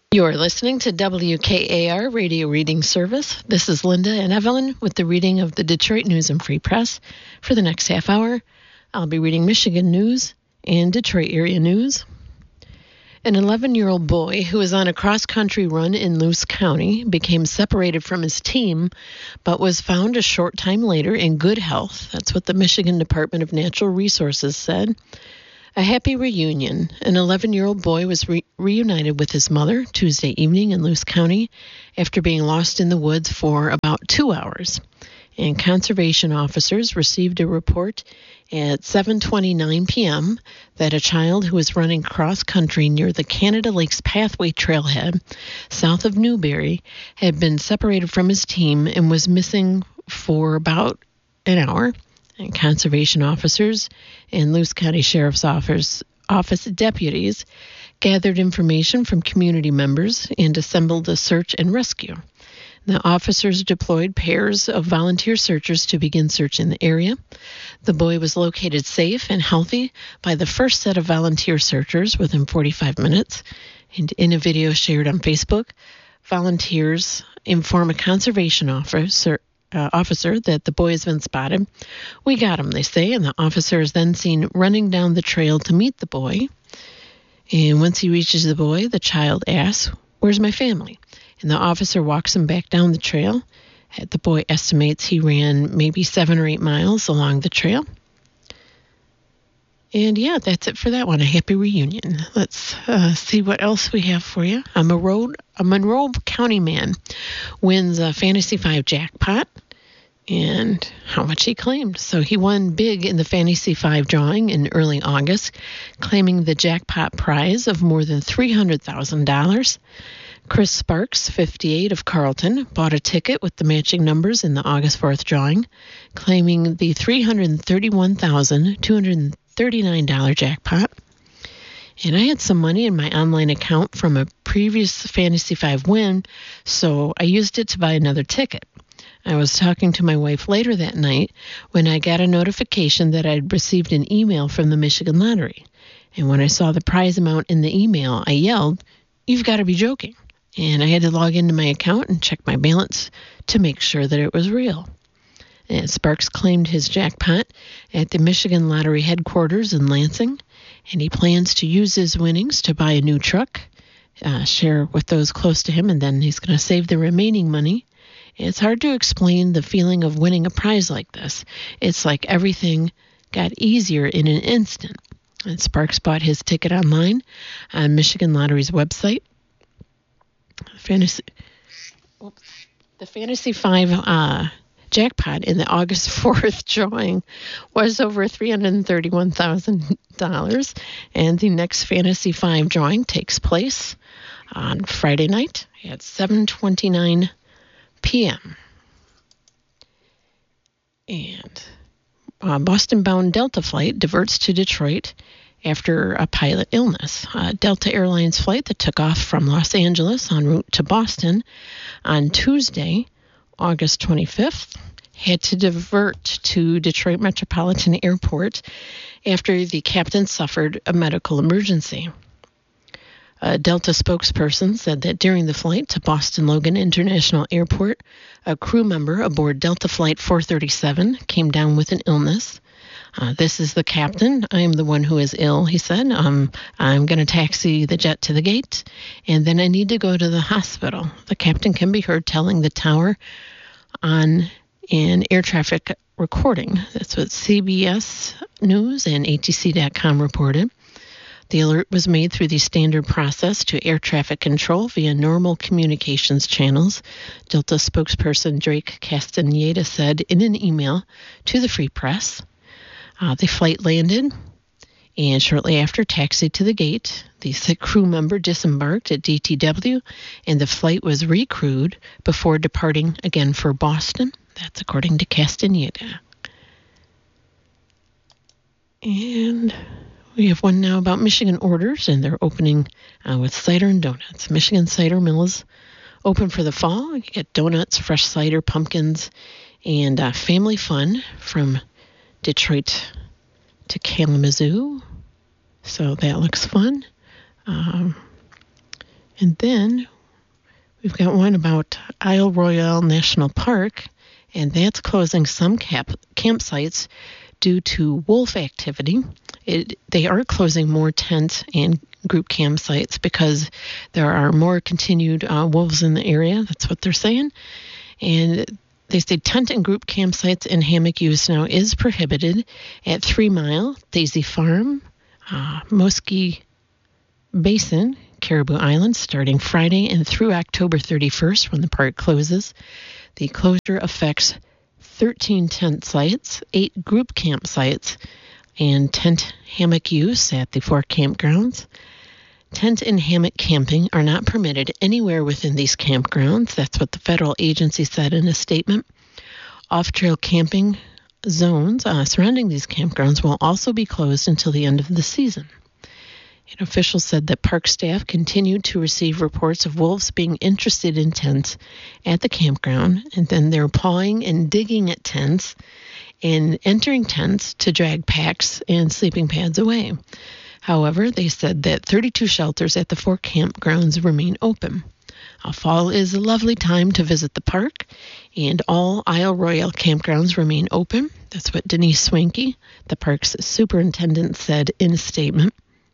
You're listening to WKAR Radio Reading Service. This is Linda and Evelyn with the reading of the Detroit News and Free Press. For the next half hour, I'll be reading Michigan news and Detroit area news. An 11-year-old boy who was on a cross-country run in Luce County became separated from his team, but was found a short time later in good health. That's what the Michigan Department of Natural Resources said. A happy reunion. An 11-year-old boy was reunited with his mother Tuesday evening in Luce County after being lost in the woods for about 2 hours. And conservation officers received a report at 7:29 p.m. that a child who was running cross-country near the Canada Lakes Pathway trailhead south of Newberry had been separated from his team and was missing for about an hour. And conservation officers and Luce County Sheriff's Office deputies gathered information from community members and assembled a search and rescue. The officers deployed pairs of volunteer searchers to begin searching the area. The boy was located safe and healthy by the first set of volunteer searchers within 45 minutes. And in a video shared on Facebook, volunteers inform a conservation officer that the boy has been spotted. We got him, they say, and the officer is then seen running down the trail to meet the boy. And once he reaches the boy, the child asks, "Where's my family?" And the officer walks him back down the trail. The boy estimates he ran maybe 7 or 8 miles along the trail. And yeah, that's it for that one. A happy reunion. Let's see what else we have for you. A Monroe County man wins a Fantasy 5 jackpot. And how much he claimed. So he won big in the Fantasy 5 drawing in early August, claiming the jackpot prize of more than $300,000. Chris Sparks, 58, of Carlton, bought a ticket with the matching numbers in the August 4th drawing, claiming the $331,239 jackpot. And I had some money in my online account from a previous Fantasy 5 win, so I used it to buy another ticket. I was talking to my wife later that night when I got a notification that I'd received an email from the Michigan Lottery. And when I saw the prize amount in the email, I yelled, "You've got to be joking." And I had to log into my account and check my balance to make sure that it was real. And Sparks claimed his jackpot at the Michigan Lottery headquarters in Lansing, and he plans to use his winnings to buy a new truck, share with those close to him, and then he's going to save the remaining money. It's hard to explain the feeling of winning a prize like this. It's like everything got easier in an instant. And Sparks bought his ticket online on Michigan Lottery's website. The Fantasy 5 jackpot in the August 4th drawing was over $331,000. And the next Fantasy 5 drawing takes place on Friday night at 7:29 p.m. And Boston-bound Delta flight diverts to Detroit after a pilot illness. Delta Airlines flight that took off from Los Angeles en route to Boston on Tuesday, August 25th, had to divert to Detroit Metropolitan Airport after the captain suffered a medical emergency. A Delta spokesperson said that during the flight to Boston Logan International Airport, a crew member aboard Delta Flight 437 came down with an illness. "This is the captain. I am the one who is ill," he said. "I'm going to taxi the jet to the gate, and then I need to go to the hospital." The captain can be heard telling the tower on an air traffic recording. That's what CBS News and ATC.com reported. The alert was made through the standard process to air traffic control via normal communications channels, Delta spokesperson Drake Castaneda said in an email to the Free Press. The flight landed and shortly after taxied to the gate. The sick crew member disembarked at DTW and the flight was recrewed before departing again for Boston. That's according to Castaneda. And we have one now about Michigan Orders, and they're opening with cider and donuts. Michigan Cider Mill is open for the fall. You get donuts, fresh cider, pumpkins, and family fun from Detroit to Kalamazoo. So that looks fun. And then we've got one about Isle Royale National Park, and that's closing some campsites due to wolf activity. They are closing more tent and group campsites because there are more continued wolves in the area. That's what they're saying. And they say tent and group campsites and hammock use now is prohibited at 3 Mile, Daisy Farm, Moski Basin, Caribou Island, starting Friday and through October 31st when the park closes. The closure affects 13 tent sites, 8 group campsites, and tent hammock use at the 4 campgrounds. Tent and hammock camping are not permitted anywhere within these campgrounds. That's what the federal agency said in a statement. Off-trail camping zones surrounding these campgrounds will also be closed until the end of the season. And officials said that park staff continued to receive reports of wolves being interested in tents at the campground, and then they're pawing and digging at tents and entering tents to drag packs and sleeping pads away. However, they said that 32 shelters at the 4 campgrounds remain open. Fall is a lovely time to visit the park, and all Isle Royale campgrounds remain open. That's what Denise Swanky, the park's superintendent, said in a statement.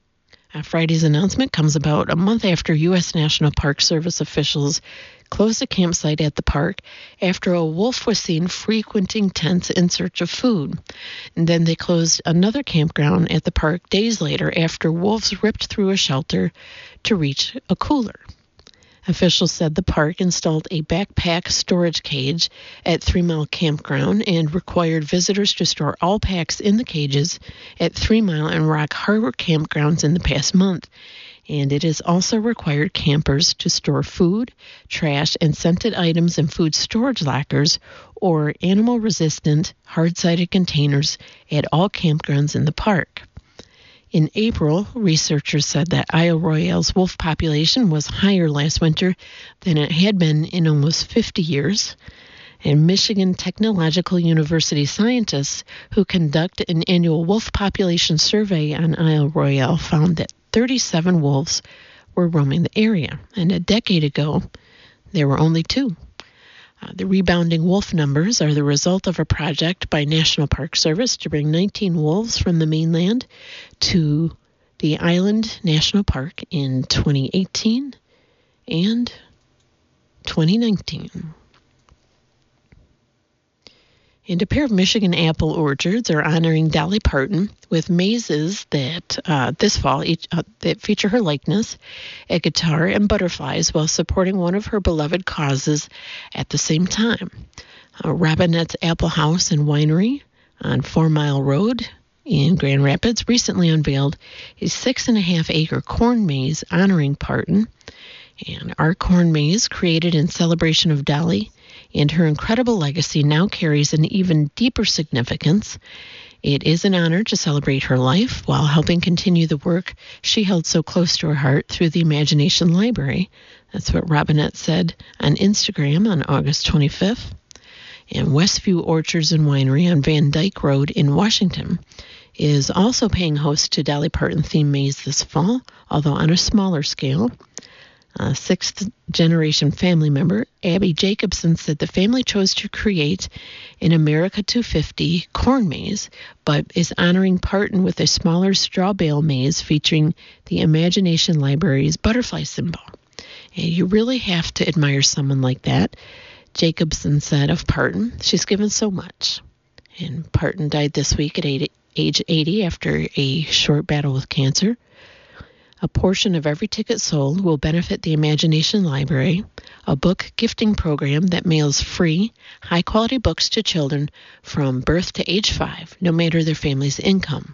Friday's announcement comes about a month after U.S. National Park Service officials closed a campsite at the park after a wolf was seen frequenting tents in search of food. And then they closed another campground at the park days later after wolves ripped through a shelter to reach a cooler. Officials said the park installed a backpack storage cage at 3 Mile Campground and required visitors to store all packs in the cages at 3 Mile and Rock Harbor campgrounds in the past month. And it has also required campers to store food, trash, and scented items in food storage lockers or animal-resistant, hard-sided containers at all campgrounds in the park. In April, researchers said that Isle Royale's wolf population was higher last winter than it had been in almost 50 years. And Michigan Technological University scientists who conduct an annual wolf population survey on Isle Royale found that 37 wolves were roaming the area. And a decade ago, there were only 2. The rebounding wolf numbers are the result of a project by National Park Service to bring 19 wolves from the mainland to the Island National Park in 2018 and 2019. And a pair of Michigan apple orchards are honoring Dolly Parton with mazes that this fall that feature her likeness, a guitar, and butterflies while supporting one of her beloved causes at the same time. Robinette's Apple House and Winery on 4 Mile Road in Grand Rapids recently unveiled a 6.5-acre corn maze honoring Parton. And our corn maze, created in celebration of Dolly and her incredible legacy, now carries an even deeper significance. It is an honor to celebrate her life while helping continue the work she held so close to her heart through the Imagination Library. That's what Robinette said on Instagram on August 25th. And Westview Orchards and Winery on Van Dyke Road in Washington is also paying host to Dolly Parton theme maze this fall, although on a smaller scale. Sixth-generation family member Abby Jacobson said the family chose to create an America 250 corn maze, but is honoring Parton with a smaller straw bale maze featuring the Imagination Library's butterfly symbol. And you really have to admire someone like that, Jacobson said of Parton. She's given so much. And Parton died this week at age 80 after a short battle with cancer. A portion of every ticket sold will benefit the Imagination Library, a book gifting program that mails free, high-quality books to children from birth to age 5, no matter their family's income.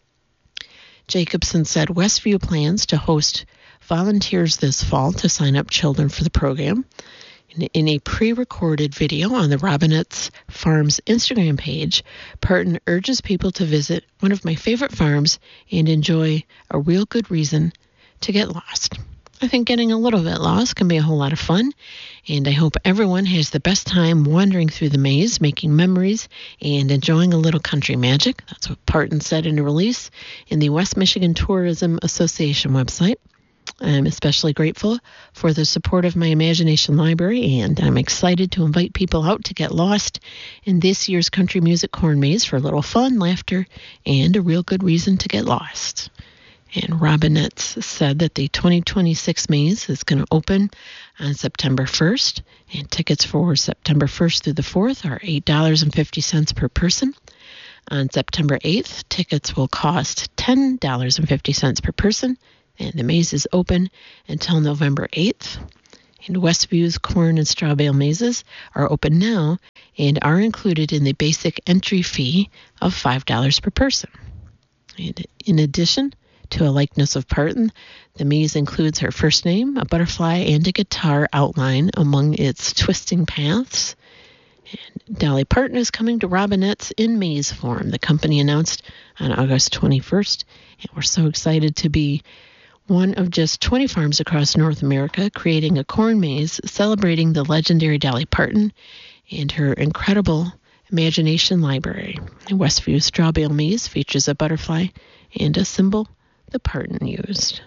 Jacobson said Westview plans to host volunteers this fall to sign up children for the program. In a pre-recorded video on the Robinette's Farms Instagram page, Parton urges people to visit one of my favorite farms and enjoy a real good reason to get lost. I think getting a little bit lost can be a whole lot of fun, and I hope everyone has the best time wandering through the maze, making memories, and enjoying a little country magic. That's what Parton said in a release in the West Michigan Tourism Association website. I'm especially grateful for the support of my Imagination Library, and I'm excited to invite people out to get lost in this year's Country Music Corn Maze for a little fun, laughter, and a real good reason to get lost. And Robinette's said that the 2026 maze is going to open on September 1st, and tickets for September 1st through the 4th are $8.50 per person. On September 8th, tickets will cost $10.50 per person, and the maze is open until November 8th. And Westview's corn and straw bale mazes are open now and are included in the basic entry fee of $5 per person. And in addition to a likeness of Parton, the maze includes her first name, a butterfly, and a guitar outline among its twisting paths. And Dolly Parton is coming to Robinette's in maze form, the company announced on August 21st. And we're so excited to be one of just 20 farms across North America creating a corn maze celebrating the legendary Dolly Parton and her incredible Imagination Library. The Westview Straw Bale Maze features a butterfly and a symbol the Parton used.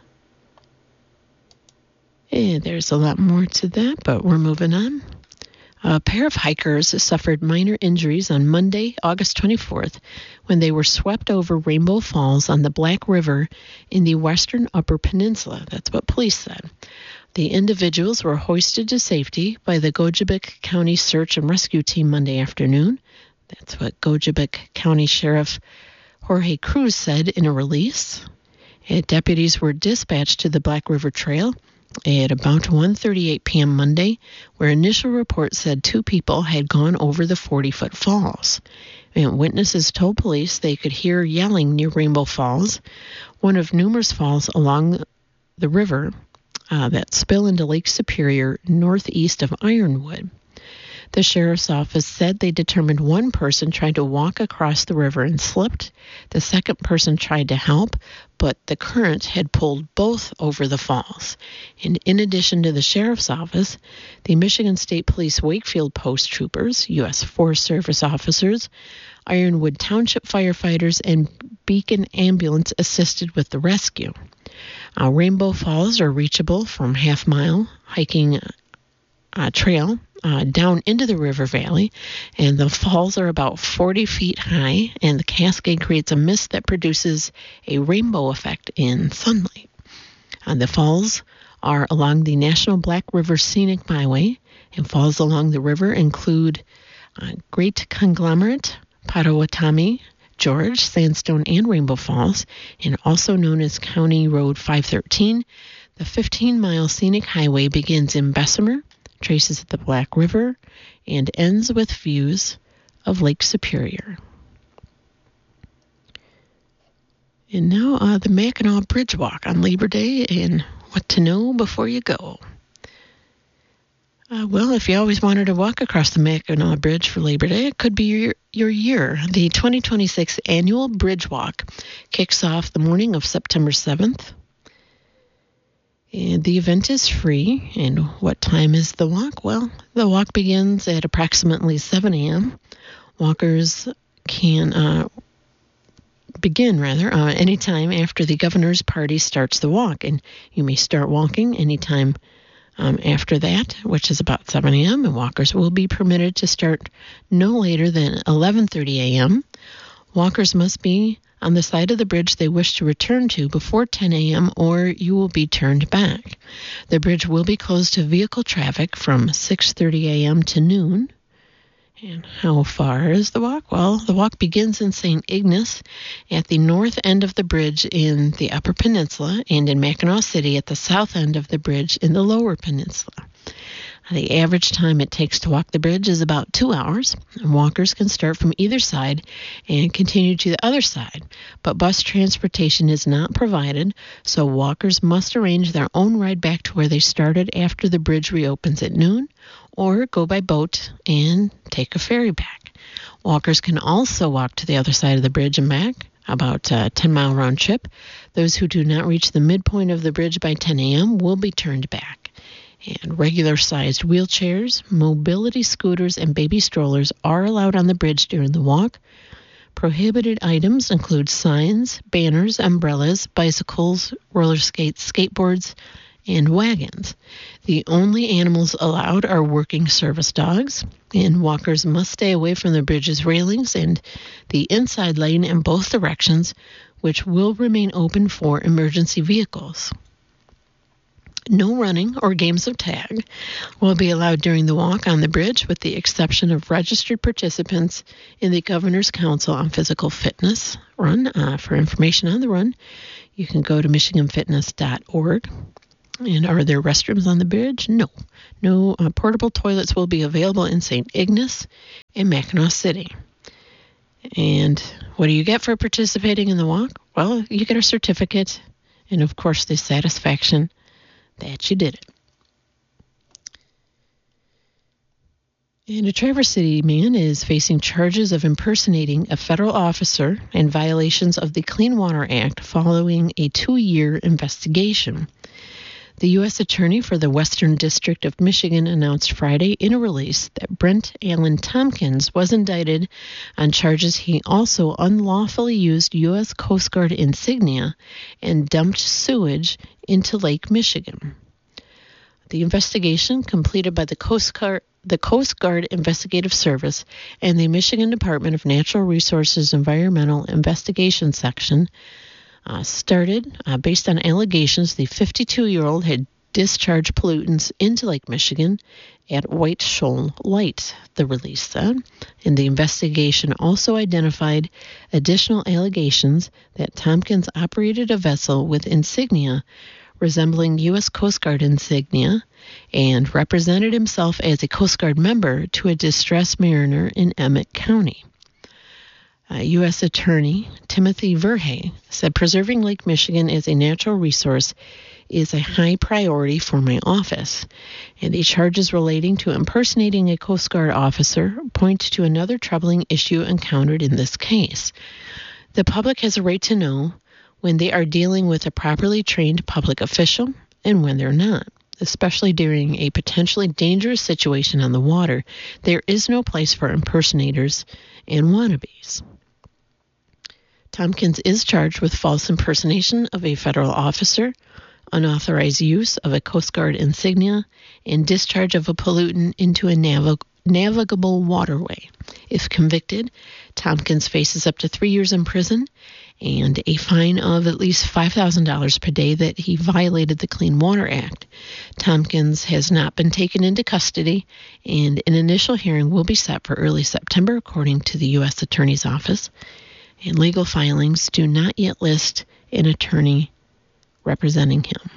And there's a lot more to that, but we're moving on. A pair of hikers suffered minor injuries on Monday, August 24th, when they were swept over Rainbow Falls on the Black River in the western Upper Peninsula. That's what police said. The individuals were hoisted to safety by the Gogebic County Search and Rescue Team Monday afternoon. That's what Gogebic County Sheriff Jorge Cruz said in a release. Deputies were dispatched to the Black River Trail at about 1:38 p.m. Monday, where initial reports said 2 people had gone over the 40-foot falls. And witnesses told police they could hear yelling near Rainbow Falls, one of numerous falls along the river that spill into Lake Superior northeast of Ironwood. The sheriff's office said they determined one person tried to walk across the river and slipped. The second person tried to help, but the current had pulled both over the falls. And in addition to the sheriff's office, the Michigan State Police Wakefield Post troopers, U.S. Forest Service officers, Ironwood Township firefighters, and Beacon Ambulance assisted with the rescue. Rainbow Falls are reachable from half-mile hiking trail down into the river valley, and the falls are about 40 feet high, and the cascade creates a mist that produces a rainbow effect in sunlight. The falls are along the National Black River Scenic Byway, and falls along the river include Great Conglomerate, Potawatomi, George, Sandstone, and Rainbow Falls, and also known as County Road 513. The 15-mile scenic highway begins in Bessemer, traces the Black River, and ends with views of Lake Superior. And now the Mackinac Bridge Walk on Labor Day and what to know before you go. Well, if you always wanted to walk across the Mackinac Bridge for Labor Day, it could be your year. The 2026 annual Bridge Walk kicks off the morning of September 7th. And the event is free. And what time is the walk? Well, the walk begins at approximately 7 a.m. Walkers can begin anytime after the governor's party starts the walk. And you may start walking anytime after that, which is about 7 a.m. And walkers will be permitted to start no later than 11:30 a.m. Walkers must be on the side of the bridge they wish to return to before 10 a.m. or you will be turned back. The bridge will be closed to vehicle traffic from 6:30 a.m. to noon. And how far is the walk? Well, the walk begins in St. Ignace at the north end of the bridge in the Upper Peninsula and in Mackinac City at the south end of the bridge in the Lower Peninsula. The average time it takes to walk the bridge is about 2 hours. And walkers can start from either side and continue to the other side, but bus transportation is not provided, so walkers must arrange their own ride back to where they started after the bridge reopens at noon, or go by boat and take a ferry back. Walkers can also walk to the other side of the bridge and back, about a 10-mile round trip. Those who do not reach the midpoint of the bridge by 10 a.m. will be turned back. And regular-sized wheelchairs, mobility scooters, and baby strollers are allowed on the bridge during the walk. Prohibited items include signs, banners, umbrellas, bicycles, roller skates, skateboards, and wagons. The only animals allowed are working service dogs, and walkers must stay away from the bridge's railings and the inside lane in both directions, which will remain open for emergency vehicles. No running or games of tag will be allowed during the walk on the bridge, with the exception of registered participants in the Governor's Council on Physical Fitness run. For information on the run, you can go to michiganfitness.org. And are there restrooms on the bridge? No. No portable toilets will be available in St. Ignace and Mackinac City. And what do you get for participating in the walk? Well, you get a certificate and, of course, the satisfaction that you did it. And a Traverse City man is facing charges of impersonating a federal officer and violations of the Clean Water Act following a 2-year investigation. The U.S. Attorney for the Western District of Michigan announced Friday in a release that Brent Allen Tompkins was indicted on charges he also unlawfully used U.S. Coast Guard insignia and dumped sewage into Lake Michigan. The investigation, completed by the Coast Guard Investigative Service and the Michigan Department of Natural Resources Environmental Investigation Section, started based on allegations the 52-year-old had discharged pollutants into Lake Michigan at White Shoal Light, the release said. And the investigation also identified additional allegations that Tompkins operated a vessel with insignia resembling U.S. Coast Guard insignia and represented himself as a Coast Guard member to a distressed mariner in Emmett County. U.S. Attorney Timothy Verhey said preserving Lake Michigan as a natural resource is a high priority for my office, and the charges relating to impersonating a Coast Guard officer point to another troubling issue encountered in this case. The public has a right to know when they are dealing with a properly trained public official and when they're not. Especially during a potentially dangerous situation on the water, there is no place for impersonators and wannabes. Tompkins is charged with false impersonation of a federal officer, unauthorized use of a Coast Guard insignia, and discharge of a pollutant into a navigable waterway. If convicted, Tompkins faces up to 3 years in prison and a fine of at least $5,000 per day that he violated the Clean Water Act. Tompkins has not been taken into custody, and an initial hearing will be set for early September, according to the U.S. Attorney's Office. And legal filings do not yet list an attorney representing him.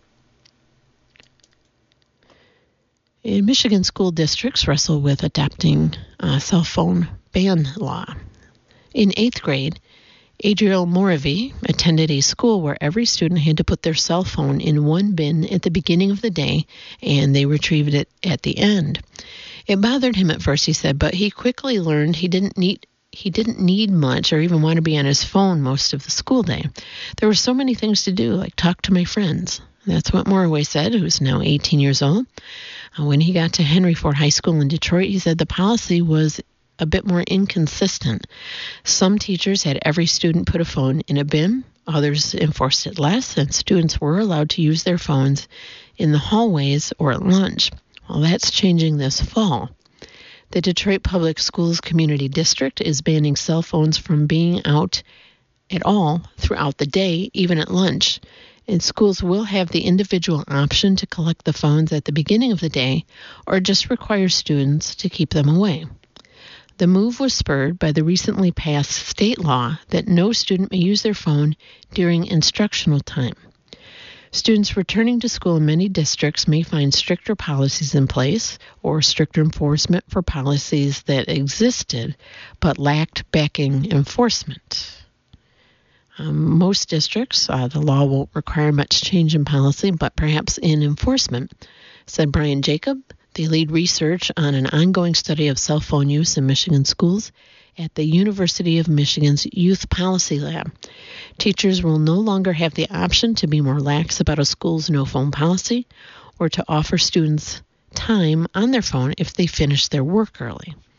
In Michigan, school districts wrestle with adopting a cell phone ban law. In 8th grade, Adriel Moravy attended a school where every student had to put their cell phone in one bin at the beginning of the day, and they retrieved it at the end. It bothered him at first, he said, but he quickly learned he didn't need much or even want to be on his phone most of the school day. There were so many things to do, like talk to my friends. That's what Moraway said, who's now 18 years old. When he got to Henry Ford High School in Detroit, he said the policy was a bit more inconsistent. Some teachers had every student put a phone in a bin. Others enforced it less, and students were allowed to use their phones in the hallways or at lunch. Well, that's changing this fall. The Detroit Public Schools Community District is banning cell phones from being out at all throughout the day, even at lunch. And schools will have the individual option to collect the phones at the beginning of the day or just require students to keep them away. The move was spurred by the recently passed state law that no student may use their phone during instructional time. Students returning to school in many districts may find stricter policies in place or stricter enforcement for policies that existed but lacked backing enforcement. Most districts, the law won't require much change in policy, but perhaps in enforcement, said Brian Jacob, the lead research on an ongoing study of cell phone use in Michigan schools at the University of Michigan's Youth Policy Lab. Teachers will no longer have the option to be more lax about a school's no-phone policy or to offer students time on their phone if they finish their work early.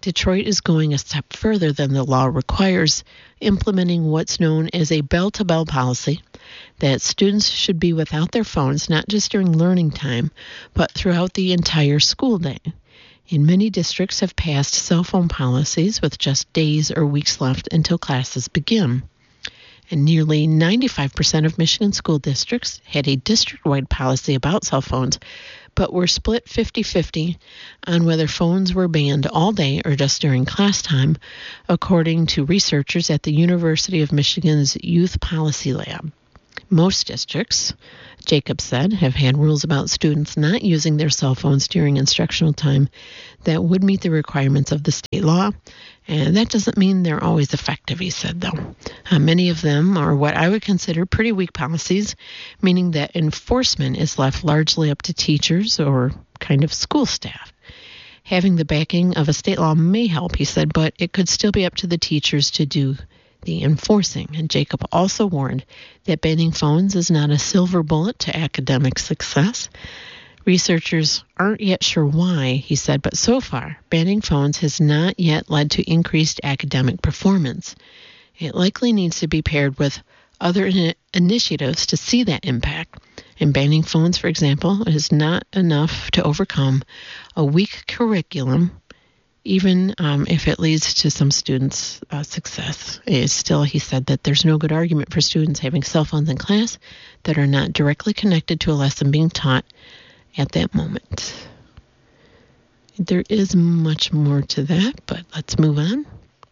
Detroit is going a step further than the law requires, implementing what's known as a bell-to-bell policy, that students should be without their phones not just during learning time, but throughout the entire school day. And many districts have passed cell phone policies with just days or weeks left until classes begin. And nearly 95% of Michigan school districts had a district-wide policy about cell phones, but were split 50-50 on whether phones were banned all day or just during class time, according to researchers at the University of Michigan's Youth Policy Lab. Most districts, Jacobs said, have had rules about students not using their cell phones during instructional time that would meet the requirements of the state law. And that doesn't mean they're always effective, he said, though. Many of them are what I would consider pretty weak policies, meaning that enforcement is left largely up to teachers or kind of school staff. Having the backing of a state law may help, he said, but it could still be up to the teachers to do the enforcing. And Jacob also warned that banning phones is not a silver bullet to academic success. Researchers aren't yet sure why, he said, but so far, banning phones has not yet led to increased academic performance. It likely needs to be paired with other initiatives to see that impact. And banning phones, for example, is not enough to overcome a weak curriculum, even if it leads to some students' success. Still, he said that there's no good argument for students having cell phones in class that are not directly connected to a lesson being taught at that moment. There is much more to that, but let's move on.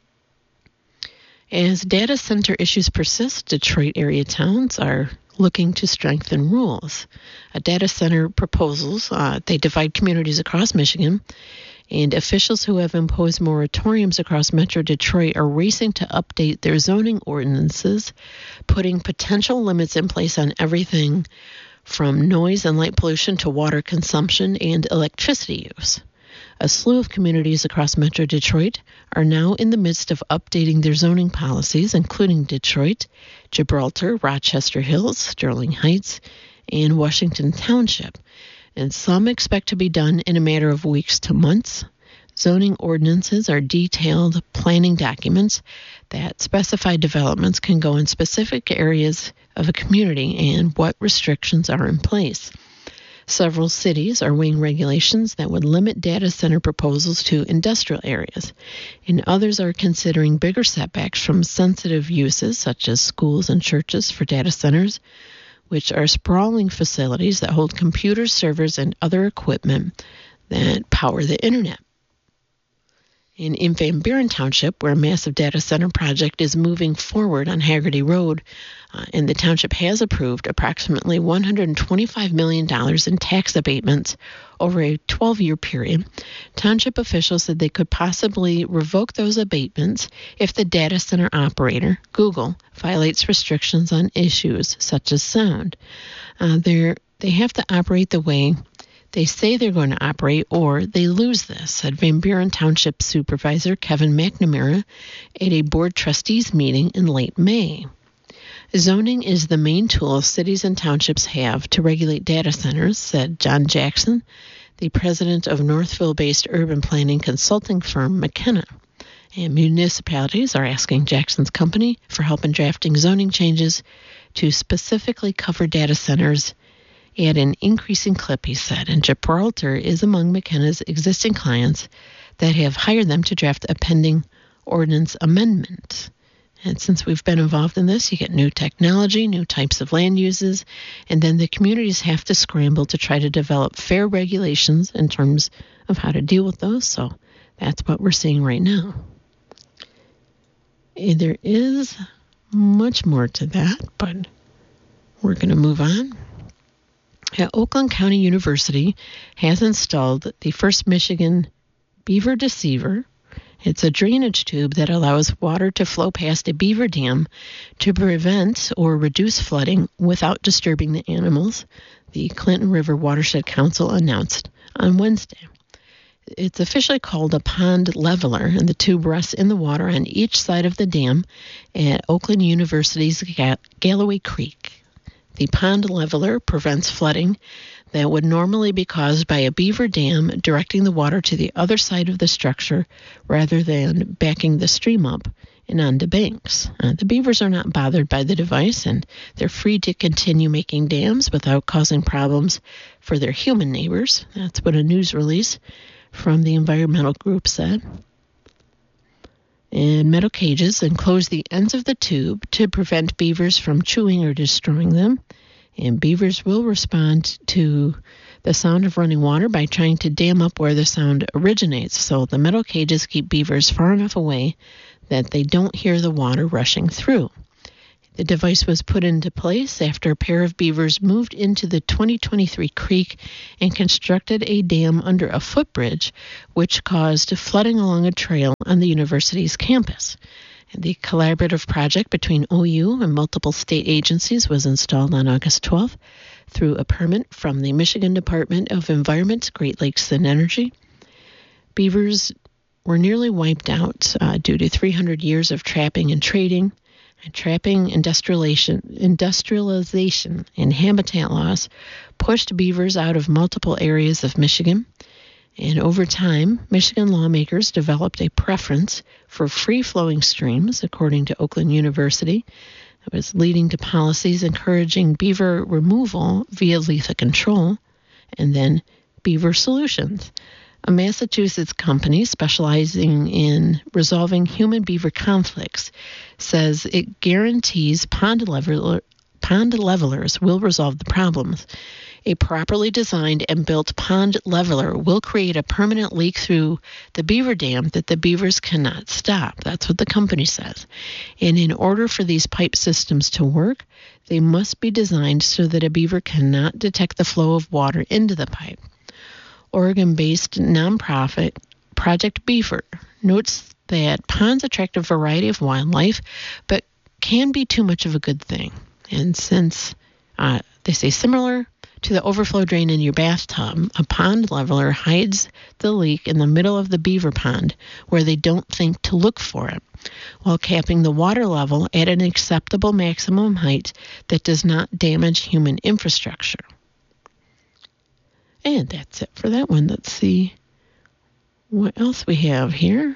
As data center issues persist, Detroit area towns are looking to strengthen rules. Data center proposals, they divide communities across Michigan, and officials who have imposed moratoriums across Metro Detroit are racing to update their zoning ordinances, putting potential limits in place on everything from noise and light pollution to water consumption and electricity use. A slew of communities across Metro Detroit are now in the midst of updating their zoning policies, including Detroit, Gibraltar, Rochester Hills, Sterling Heights, and Washington Township. And some expect to be done in a matter of weeks to months. Zoning ordinances are detailed planning documents that specify developments can go in specific areas of a community and what restrictions are in place. Several cities are weighing regulations that would limit data center proposals to industrial areas, and others are considering bigger setbacks from sensitive uses such as schools and churches for data centers, which are sprawling facilities that hold computers, servers, and other equipment that power the internet. In Van Buren Township, where a massive data center project is moving forward on Haggerty Road, and the township has approved approximately $125 million in tax abatements over a 12-year period, township officials said they could possibly revoke those abatements if the data center operator, Google, violates restrictions on issues such as sound. They have to operate the way they say they're going to operate, or they lose this, said Van Buren Township Supervisor Kevin McNamara at a board trustees meeting in late May. Zoning is the main tool cities and townships have to regulate data centers, said John Jackson, the president of Northville-based urban planning consulting firm McKenna. And municipalities are asking Jackson's company for help in drafting zoning changes to specifically cover data centers at an increasing clip, he said, and Gibraltar is among McKenna's existing clients that have hired them to draft a pending ordinance amendment. And since we've been involved in this, you get new technology, new types of land uses, and then the communities have to scramble to try to develop fair regulations in terms of how to deal with those. So that's what we're seeing right now. There is much more to that, but we're going to move on. Oakland County University has installed the first Michigan beaver deceiver. It's a drainage tube that allows water to flow past a beaver dam to prevent or reduce flooding without disturbing the animals, the Clinton River Watershed Council announced on Wednesday. It's officially called a pond leveler, and the tube rests in the water on each side of the dam at Oakland University's Galloway Creek. The pond leveler prevents flooding that would normally be caused by a beaver dam directing the water to the other side of the structure rather than backing the stream up and onto banks. The beavers are not bothered by the device, and they're free to continue making dams without causing problems for their human neighbors. That's what a news release from the environmental group said. And metal cages enclose the ends of the tube to prevent beavers from chewing or destroying them. And beavers will respond to the sound of running water by trying to dam up where the sound originates. So the metal cages keep beavers far enough away that they don't hear the water rushing through. The device was put into place after a pair of beavers moved into the 2023 creek and constructed a dam under a footbridge, which caused flooding along a trail on the university's campus. The collaborative project between OU and multiple state agencies was installed on August 12th through a permit from the Michigan Department of Environment, Great Lakes and Energy. Beavers were nearly wiped out due to 300 years of trapping and trading. Trapping, industrialization, and habitat loss pushed beavers out of multiple areas of Michigan. And over time, Michigan lawmakers developed a preference for free-flowing streams, according to Oakland University. It was leading to policies encouraging beaver removal via lethal control, and then Beaver Solutions, a Massachusetts company specializing in resolving human beaver conflicts, says it guarantees pond levelers will resolve the problems. A properly designed and built pond leveler will create a permanent leak through the beaver dam that the beavers cannot stop. That's what the company says. And in order for these pipe systems to work, they must be designed so that a beaver cannot detect the flow of water into the pipe. Oregon-based nonprofit Project Beaver notes that ponds attract a variety of wildlife, but can be too much of a good thing. And since they say similar to the overflow drain in your bathtub, a pond leveler hides the leak in the middle of the beaver pond where they don't think to look for it, while capping the water level at an acceptable maximum height that does not damage human infrastructure. And that's it for that one. Let's see what else we have here.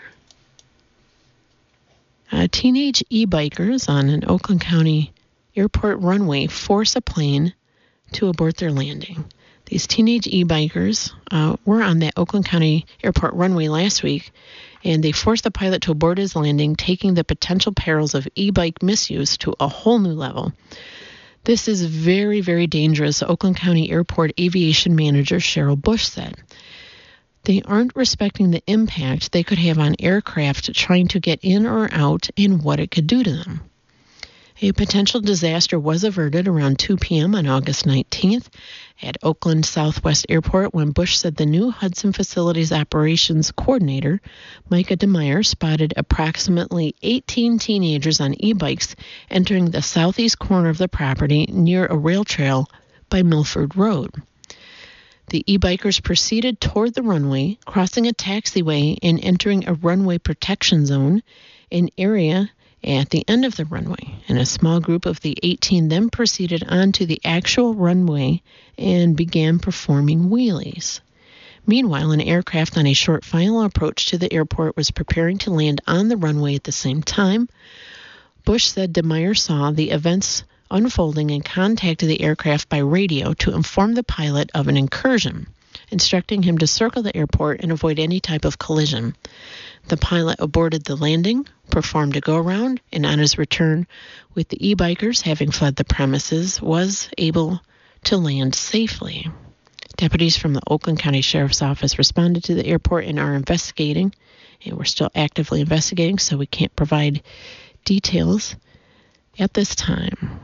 Teenage e-bikers on an Oakland County airport runway force a plane to abort their landing. These teenage e-bikers were on that Oakland County airport runway last week, and they forced the pilot to abort his landing, taking the potential perils of e-bike misuse to a whole new level. This is very, very dangerous, Oakland County Airport Aviation Manager Cheryl Bush said. They aren't respecting the impact they could have on aircraft trying to get in or out and what it could do to them. A potential disaster was averted around 2 p.m. on August 19th at Oakland Southwest Airport when Bush said the new Hudson Facilities Operations Coordinator, Micah DeMeyer, spotted approximately 18 teenagers on e-bikes entering the southeast corner of the property near a rail trail by Milford Road. The e-bikers proceeded toward the runway, crossing a taxiway and entering a runway protection zone, an area at the end of the runway, and a small group of the 18 then proceeded onto the actual runway and began performing wheelies. Meanwhile, an aircraft on a short final approach to the airport was preparing to land on the runway at the same time. Bush said DeMeyer saw the events unfolding and contacted the aircraft by radio to inform the pilot of an incursion, instructing him to circle the airport and avoid any type of collision. The pilot aborted the landing, performed a go-around, and on his return with the e-bikers having fled the premises, was able to land safely. Deputies from the Oakland County Sheriff's Office responded to the airport and are investigating, and we're still actively investigating, so we can't provide details at this time.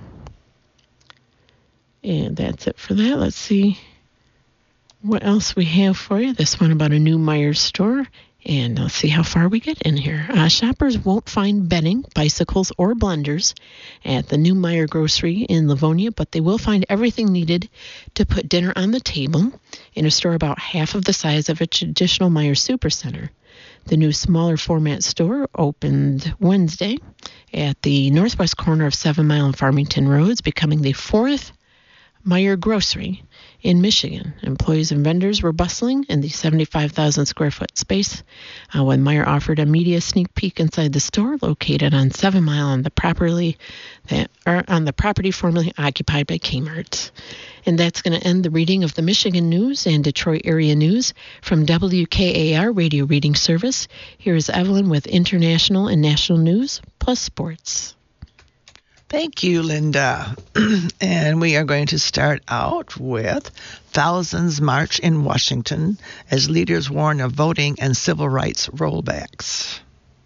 And that's it for that. Let's see what else we have for you. This one about a new Meijer store. And let's see how far we get in here. Shoppers won't find bedding, bicycles, or blenders at the new Meijer grocery in Livonia, but they will find everything needed to put dinner on the table in a store about half of the size of a traditional Meijer Supercenter. The new smaller format store opened Wednesday at the northwest corner of 7 Mile and Farmington Roads, becoming the fourth Meijer Grocery in Michigan. Employees and vendors were bustling in the 75,000 square foot space when Meijer offered a media sneak peek inside the store located on 7 Mile on the property formerly occupied by Kmart. And that's going to end the reading of the Michigan News and Detroit area news from WKAR Radio Reading Service. Here is Evelyn with international and national news plus sports. Thank you, Linda. And we are going to start out with thousands march in Washington as leaders warn of voting and civil rights rollbacks.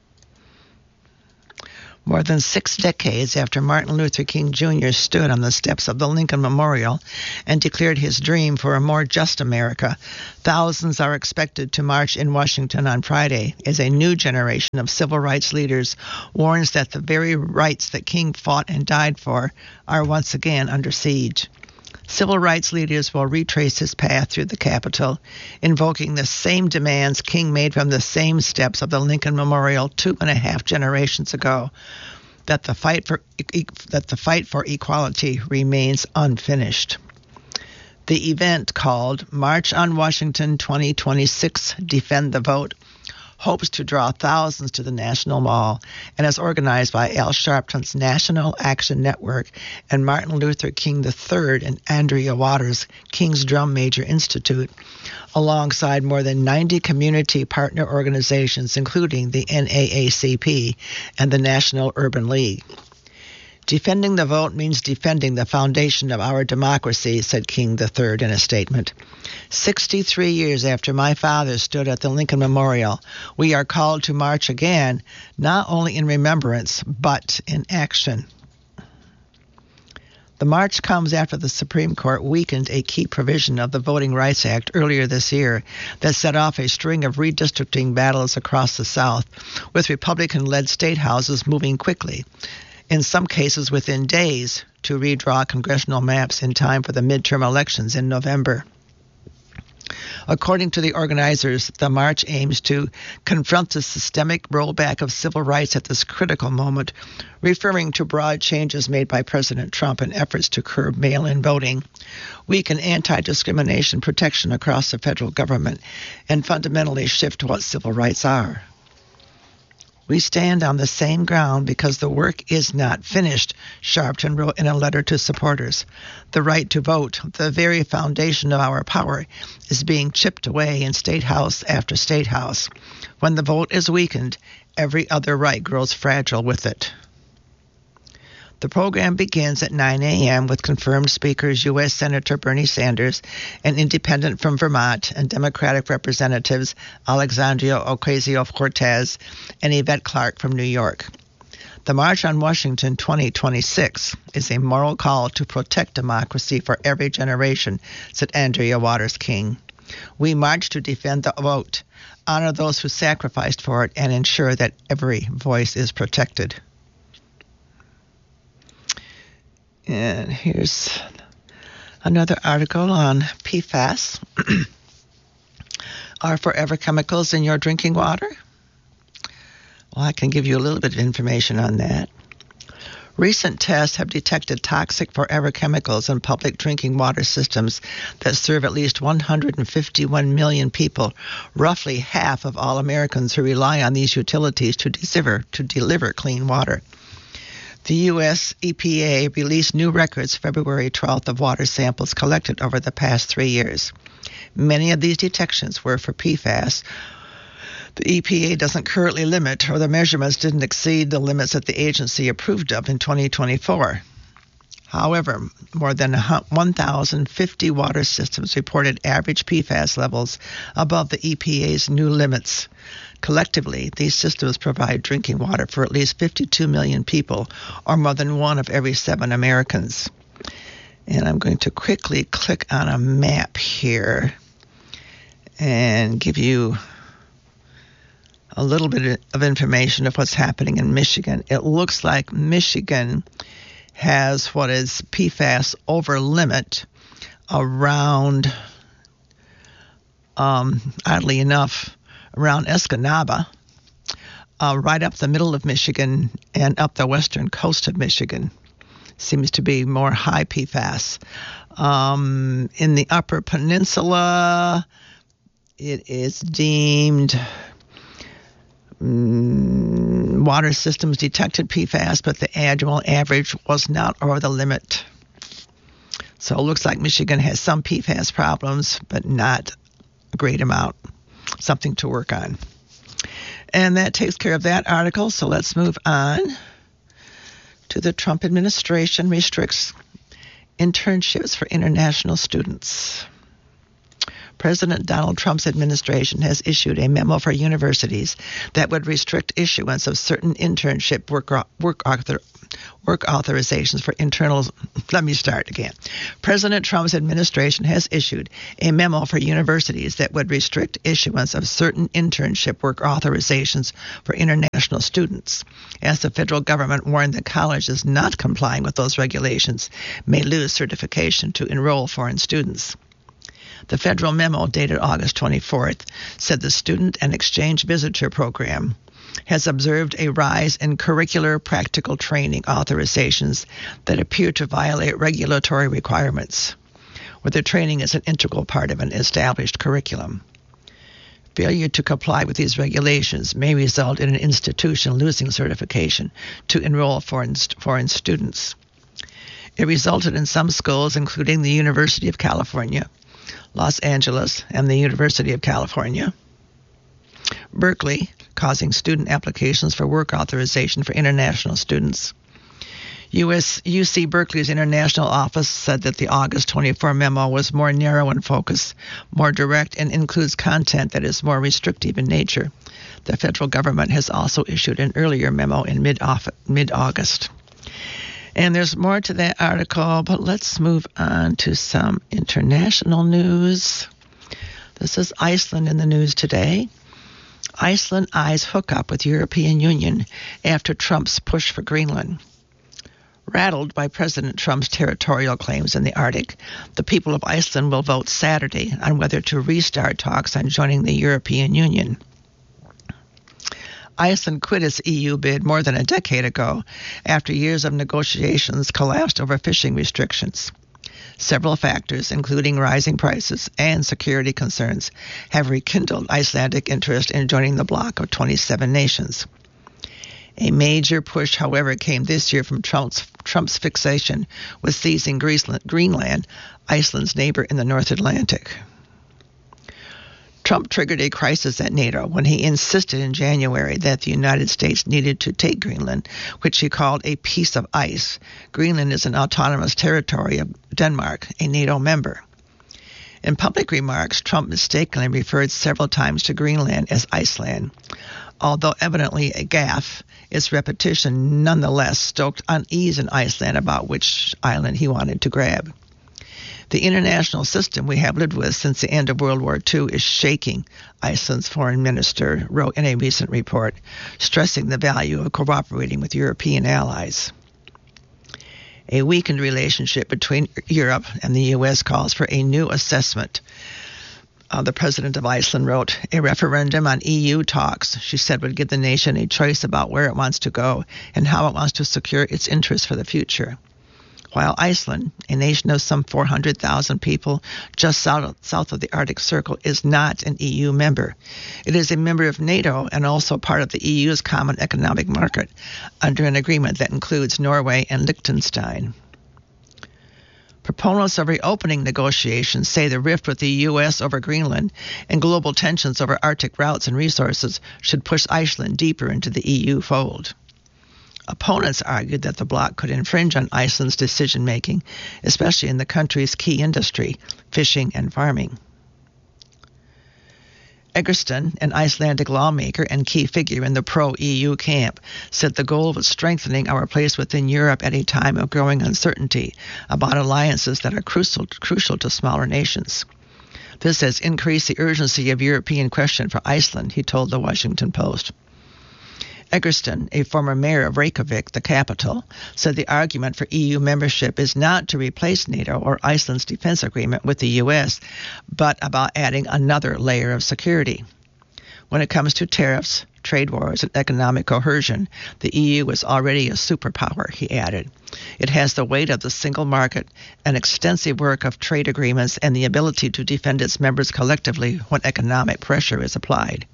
More than 6 decades after Martin Luther King Jr. stood on the steps of the Lincoln Memorial and declared his dream for a more just America, thousands are expected to march in Washington on Friday as a new generation of civil rights leaders warns that the very rights that King fought and died for are once again under siege. Civil rights leaders will retrace his path through the Capitol, invoking the same demands King made from the same steps of the Lincoln Memorial 2.5 generations ago, that the fight for equality remains unfinished. The event, called March on Washington 2026 Defend the Vote, hopes to draw thousands to the National Mall and is organized by Al Sharpton's National Action Network and Martin Luther King III and Andrea Waters King's Drum Major Institute, alongside more than 90 community partner organizations, including the NAACP and the National Urban League. Defending the vote means defending the foundation of our democracy, said King III in a statement. 63 years after my father stood at the Lincoln Memorial, we are called to march again, not only in remembrance, but in action. The march comes after the Supreme Court weakened a key provision of the Voting Rights Act earlier this year that set off a string of redistricting battles across the South, with Republican-led state houses moving quickly, in some cases within days, to redraw congressional maps in time for the midterm elections in November. According to the organizers, the march aims to confront the systemic rollback of civil rights at this critical moment, referring to broad changes made by President Trump in efforts to curb mail-in voting, weaken anti-discrimination protection across the federal government, and fundamentally shift what civil rights are. We stand on the same ground because the work is not finished, Sharpton wrote in a letter to supporters. The right to vote, the very foundation of our power, is being chipped away in state house after state house. When the vote is weakened, every other right grows fragile with it. The program begins at 9 a.m. with confirmed speakers U.S. Senator Bernie Sanders, an independent from Vermont, and Democratic Representatives Alexandria Ocasio-Cortez and Yvette Clarke from New York. The March on Washington 2026 is a moral call to protect democracy for every generation, said Andrea Waters King. We march to defend the vote, honor those who sacrificed for it, and ensure that every voice is protected. And here's another article on PFAS. Are forever chemicals in your drinking water? Well, I can give you a little bit of information on that. Recent tests have detected toxic forever chemicals in public drinking water systems that serve at least 151 million people, roughly half of all Americans who rely on these utilities to deliver clean water. The U.S. EPA released new records February 12th of water samples collected over the past 3 years. Many of these detections were for PFAS. The EPA doesn't currently limit, or the measurements didn't exceed the limits that the agency approved of in 2024. However, more than 1,050 water systems reported average PFAS levels above the EPA's new limits. Collectively, these systems provide drinking water for at least 52 million people, or more than 1 of every 7 Americans. And I'm going to quickly click on a map here and give you a little bit of information of what's happening in Michigan. It looks like Michigan has what is PFAS over limit around, oddly enough, around Escanaba, right up the middle of Michigan and up the western coast of Michigan. Seems to be more high PFAS. In the Upper Peninsula, it is deemed water systems detected PFAS, but the annual average was not over the limit. So it looks like Michigan has some PFAS problems, but not a great amount. Something to work on. And that takes care of that article. So let's move on to the Trump administration restricts internships for international students. President Donald Trump's administration has issued a memo for universities that would restrict issuance of certain internship work authorizations for internals. Let me start again. President Trump's administration has issued a memo for universities that would restrict issuance of certain internship work authorizations for international students, as the federal government warned that colleges not complying with those regulations may lose certification to enroll foreign students. The federal memo, dated August 24th, said the Student and Exchange Visitor Program has observed a rise in curricular practical training authorizations that appear to violate regulatory requirements, where the training is an integral part of an established curriculum. Failure to comply with these regulations may result in an institution losing certification to enroll foreign students. It resulted in some schools, including the University of California, Los Angeles, and the University of California, Berkeley, causing student applications for work authorization for international students. UC Berkeley's international office said that the August 24 memo was more narrow in focus, more direct, and includes content that is more restrictive in nature. The federal government has also issued an earlier memo in mid-August. And there's more to that article, but let's move on to some international news. This is Iceland in the news today. Iceland eyes hookup with European Union after Trump's push for Greenland. Rattled by President Trump's territorial claims in the Arctic, the people of Iceland will vote Saturday on whether to restart talks on joining the European Union. Iceland quit its EU bid more than a decade ago after years of negotiations collapsed over fishing restrictions. Several factors, including rising prices and security concerns, have rekindled Icelandic interest in joining the bloc of 27 nations. A major push, however, came this year from Trump's fixation with seizing Greenland, Iceland's neighbor in the North Atlantic. Trump triggered a crisis at NATO when he insisted in January that the United States needed to take Greenland, which he called a piece of ice. Greenland is an autonomous territory of Denmark, a NATO member. In public remarks, Trump mistakenly referred several times to Greenland as Iceland. Although evidently a gaffe, its repetition nonetheless stoked unease in Iceland about which island he wanted to grab. The international system we have lived with since the end of World War II is shaking, Iceland's foreign minister wrote in a recent report, stressing the value of cooperating with European allies. A weakened relationship between Europe and the U.S. calls for a new assessment. The president of Iceland wrote, a referendum on EU talks, she said, would give the nation a choice about where it wants to go and how it wants to secure its interests for the future. While Iceland, a nation of some 400,000 people just south of the Arctic Circle, is not an EU member, it is a member of NATO and also part of the EU's common economic market under an agreement that includes Norway and Liechtenstein. Proponents of reopening negotiations say the rift with the U.S. over Greenland and global tensions over Arctic routes and resources should push Iceland deeper into the EU fold. Opponents argued that the bloc could infringe on Iceland's decision-making, especially in the country's key industry, fishing and farming. Egerston, an Icelandic lawmaker and key figure in the pro-EU camp, said the goal was strengthening our place within Europe at a time of growing uncertainty about alliances that are crucial to smaller nations. This has increased the urgency of European question for Iceland, he told the Washington Post. Egerston, a former mayor of Reykjavik, the capital, said the argument for EU membership is not to replace NATO or Iceland's defense agreement with the U.S., but about adding another layer of security. When it comes to tariffs, trade wars, and economic coercion, the EU is already a superpower, he added. It has the weight of the single market, an extensive work of trade agreements, and the ability to defend its members collectively when economic pressure is applied.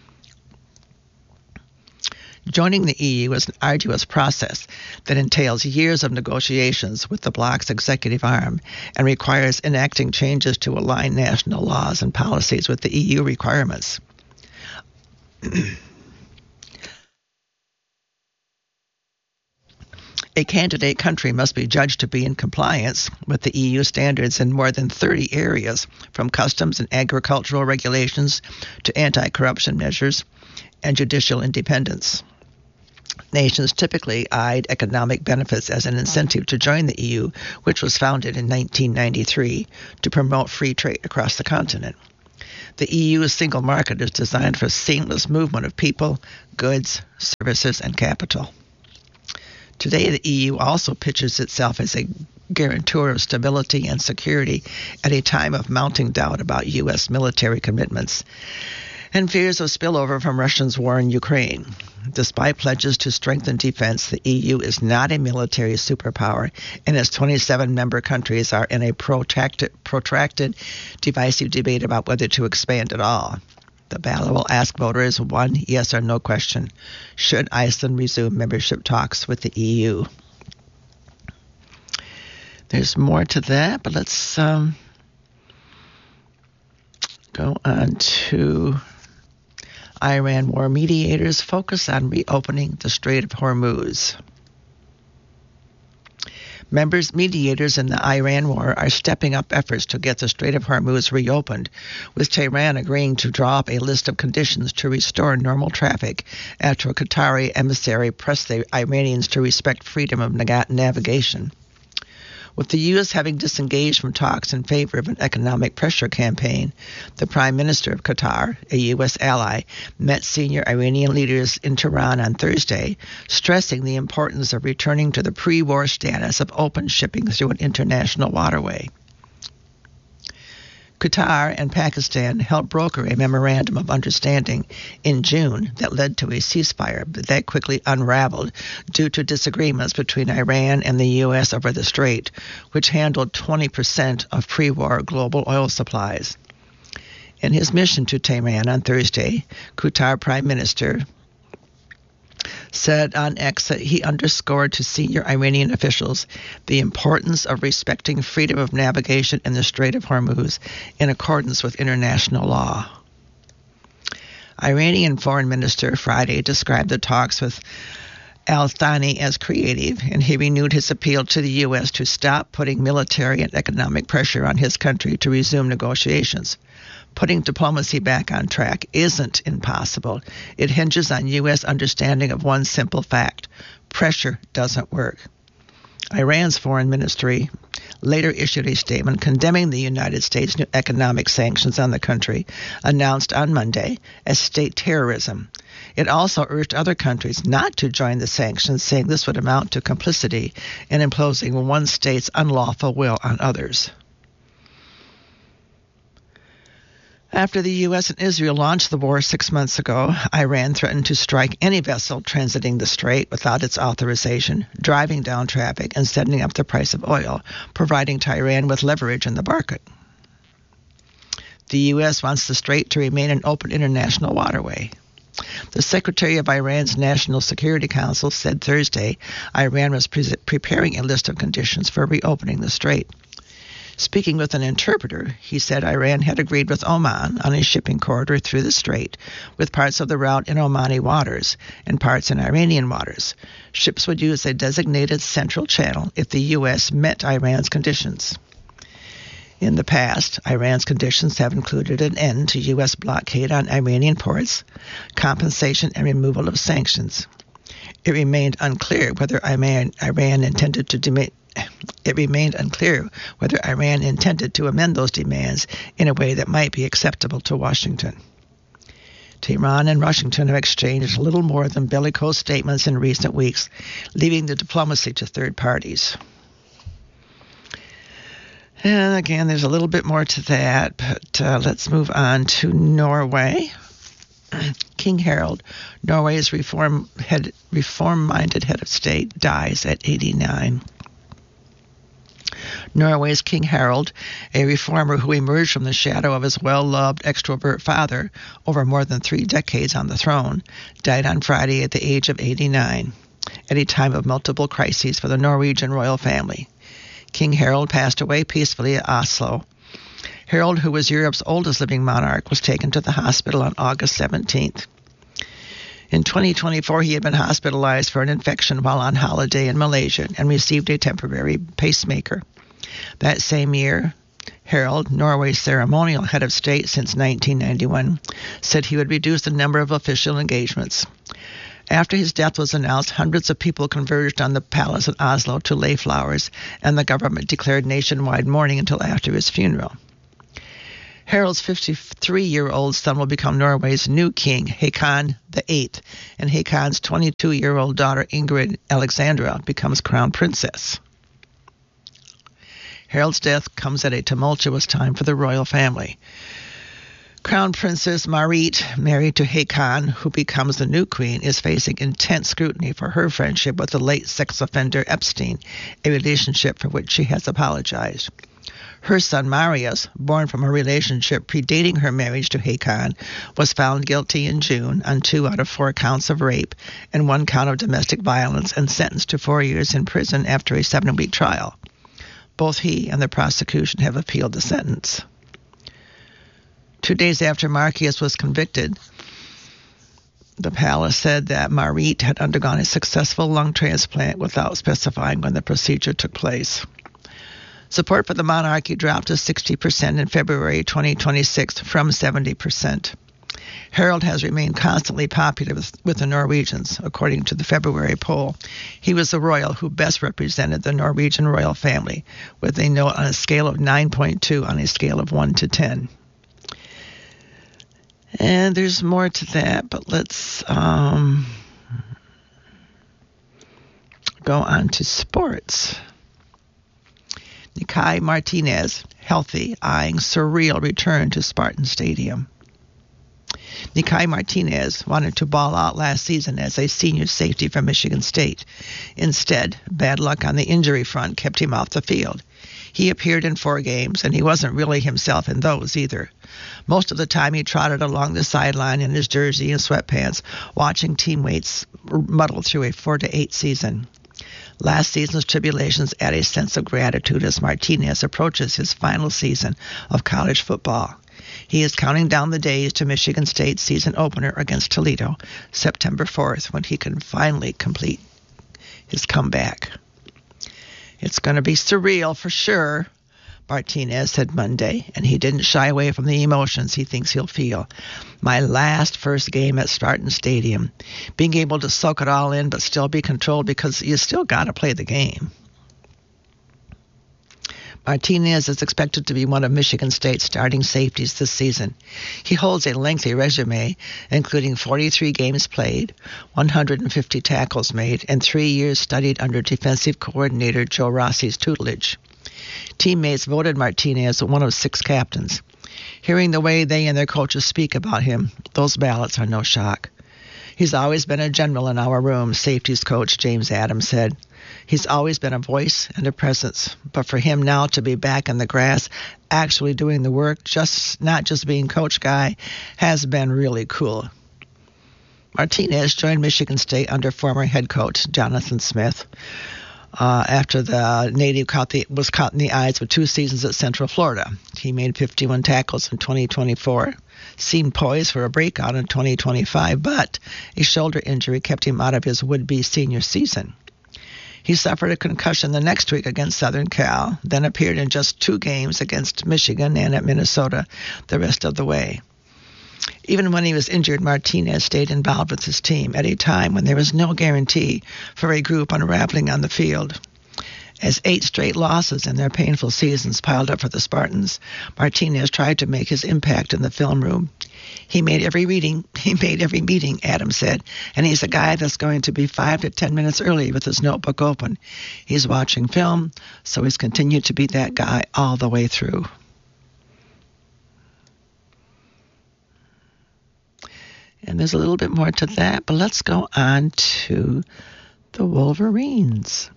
Joining the EU is an arduous process that entails years of negotiations with the bloc's executive arm and requires enacting changes to align national laws and policies with the EU requirements. A candidate country must be judged to be in compliance with the EU standards in more than 30 areas, from customs and agricultural regulations to anti-corruption measures and judicial independence. Nations typically eyed economic benefits as an incentive to join the EU, which was founded in 1993 to promote free trade across the continent. The EU's single market is designed for seamless movement of people, goods, services, and capital. Today, the EU also pitches itself as a guarantor of stability and security at a time of mounting doubt about U.S. military commitments and fears of spillover from Russia's war in Ukraine. Despite pledges to strengthen defense, the EU is not a military superpower, and its 27 member countries are in a protracted, divisive debate about whether to expand at all. The ballot will ask voters one yes or no question. Should Iceland resume membership talks with the EU? There's more to that, but let's go on to Iran war mediators focus on reopening the Strait of Hormuz. Mediators in the Iran war are stepping up efforts to get the Strait of Hormuz reopened, with Tehran agreeing to draw up a list of conditions to restore normal traffic after a Qatari emissary pressed the Iranians to respect freedom of navigation. With the U.S. having disengaged from talks in favor of an economic pressure campaign, the Prime Minister of Qatar, a U.S. ally, met senior Iranian leaders in Tehran on Thursday, stressing the importance of returning to the pre-war status of open shipping through an international waterway. Qatar and Pakistan helped broker a memorandum of understanding in June that led to a ceasefire, but that quickly unraveled due to disagreements between Iran and the U.S. over the strait, which handled 20% of pre-war global oil supplies. In his mission to Tehran on Thursday, Qatar Prime Minister said on X that he underscored to senior Iranian officials the importance of respecting freedom of navigation in the Strait of Hormuz in accordance with international law. Iranian Foreign Minister Friday described the talks with al-Thani as creative, and he renewed his appeal to the U.S. to stop putting military and economic pressure on his country to resume negotiations. Putting diplomacy back on track isn't impossible. It hinges on U.S. understanding of one simple fact: pressure doesn't work. Iran's foreign ministry later issued a statement condemning the United States' new economic sanctions on the country, announced on Monday, as state terrorism. It also urged other countries not to join the sanctions, saying this would amount to complicity in imposing one state's unlawful will on others. After the U.S. and Israel launched the war 6 months ago, Iran threatened to strike any vessel transiting the strait without its authorization, driving down traffic and sending up the price of oil, providing Tehran with leverage in the market. The U.S. wants the strait to remain an open international waterway. The Secretary of Iran's National Security Council said Thursday Iran was preparing a list of conditions for reopening the strait. Speaking with an interpreter, he said Iran had agreed with Oman on a shipping corridor through the strait, with parts of the route in Omani waters and parts in Iranian waters. Ships would use a designated central channel if the U.S. met Iran's conditions. In the past, Iran's conditions have included an end to U.S. blockade on Iranian ports, compensation and removal of sanctions. It remained unclear whether Iran intended to amend those demands in a way that might be acceptable to Washington. Tehran and Washington have exchanged little more than bellicose statements in recent weeks, leaving the diplomacy to third parties. And again, there's a little bit more to that, but let's move on to Norway. King Harald, Norway's reform-minded head of state, dies at 89. Norway's King Harald, a reformer who emerged from the shadow of his well-loved extrovert father over more than 3 decades on the throne, died on Friday at the age of 89, at a time of multiple crises for the Norwegian royal family. King Harald passed away peacefully at Oslo. Harald, who was Europe's oldest living monarch, was taken to the hospital on August 17th. In 2024, he had been hospitalized for an infection while on holiday in Malaysia and received a temporary pacemaker. That same year, Harald, Norway's ceremonial head of state since 1991, said he would reduce the number of official engagements. After his death was announced, hundreds of people converged on the palace in Oslo to lay flowers, and the government declared nationwide mourning until after his funeral. Harald's 53-year-old son will become Norway's new king, Haakon VIII, and Haakon's 22-year-old daughter, Ingrid Alexandra, becomes crown princess. Harald's death comes at a tumultuous time for the royal family. Crown Princess Marit, married to Haakon, who becomes the new queen, is facing intense scrutiny for her friendship with the late sex offender Epstein, a relationship for which she has apologized. Her son Marius, born from a relationship predating her marriage to Haakon, was found guilty in June on 2 out of 4 counts of rape and 1 count of domestic violence and sentenced to 4 years in prison after a 7-week trial. Both he and the prosecution have appealed the sentence. 2 days after Marius was convicted, the palace said that Marit had undergone a successful lung transplant without specifying when the procedure took place. Support for the monarchy dropped to 60% in February 2026 from 70%. Harald has remained constantly popular with the Norwegians, according to the February poll. He was the royal who best represented the Norwegian royal family, with a note on a scale of 9.2 on a scale of 1 to 10. And there's more to that, but let's go on to sports. Nikai Martinez, healthy, eyeing surreal return to Spartan Stadium. Nikai Martinez wanted to ball out last season as a senior safety for Michigan State. Instead, bad luck on the injury front kept him off the field. He appeared in 4 games, and he wasn't really himself in those either. Most of the time he trotted along the sideline in his jersey and sweatpants, watching teammates muddle through a 4-8 season. Last season's tribulations add a sense of gratitude as Martinez approaches his final season of college football. He is counting down the days to Michigan State's season opener against Toledo, September 4th, when he can finally complete his comeback. It's going to be surreal for sure, Martinez said Monday, and he didn't shy away from the emotions he thinks he'll feel. My first game at Spartan Stadium. Being able to soak it all in but still be controlled because you still got to play the game. Martinez is expected to be one of Michigan State's starting safeties this season. He holds a lengthy resume, including 43 games played, 150 tackles made, and 3 years studied under defensive coordinator Joe Rossi's tutelage. Teammates voted Martinez one of 6 captains. Hearing the way they and their coaches speak about him, those ballots are no shock. He's always been a general in our room, safeties coach James Adams said. He's always been a voice and a presence, but for him now to be back in the grass, actually doing the work, not just being coach guy, has been really cool. Martinez joined Michigan State under former head coach Jonathan Smith after the native was caught in the eyes with 2 seasons at Central Florida. He made 51 tackles in 2024, seemed poised for a breakout in 2025, but a shoulder injury kept him out of his would-be senior season. He suffered a concussion the next week against Southern Cal, then appeared in just 2 games against Michigan and at Minnesota the rest of the way. Even when he was injured, Martinez stayed involved with his team at a time when there was no guarantee for a group unraveling on the field. As 8 straight losses in their painful seasons piled up for the Spartans, Martinez tried to make his impact in the film room. He made every meeting, Adams said, and he's a guy that's going to be 5 to 10 minutes early with his notebook open. He's watching film, so he's continued to be that guy all the way through. there's a little bit more to that, but let's go on to the Wolverines.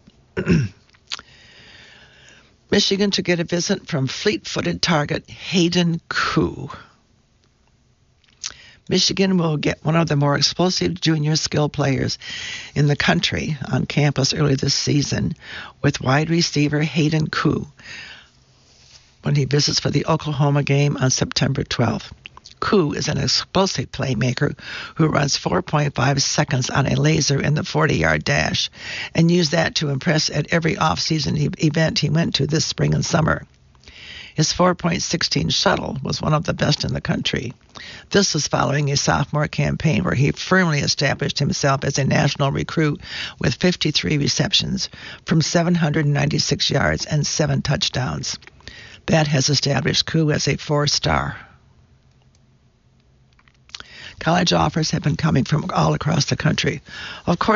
Michigan to get a visit from fleet-footed target Hayden Koo. Michigan will get one of the more explosive junior skill players in the country on campus early this season with wide receiver Hayden Koo when he visits for the Oklahoma game on September 12th. Koo is an explosive playmaker who runs 4.5 seconds on a laser in the 40-yard dash and used that to impress at every off-season event he went to this spring and summer. His 4.16 shuttle was one of the best in the country. This was following a sophomore campaign where he firmly established himself as a national recruit with 53 receptions from 796 yards and 7 touchdowns. That has established Koo as a 4-star. College offers have been coming from all across the country. Of course,